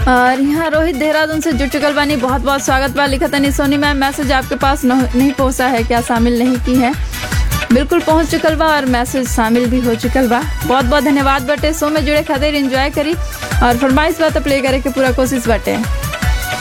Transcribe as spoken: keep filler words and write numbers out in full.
और यहाँ रोहित देहरादून से जुड़ चुकल बानी, बहुत बहुत स्वागत बा। लिखा तनी सोनी मैम मैसेज आपके पास नहीं पहुँचा है क्या, शामिल नहीं की है? बिल्कुल पहुँच चुकल बा और मैसेज शामिल भी हो चुकल बा। बहुत बहुत धन्यवाद बटे। शो में जुड़े खातिर एंजॉय करी और फरमाइश बात प्ले करे के पूरा कोशिश बटे।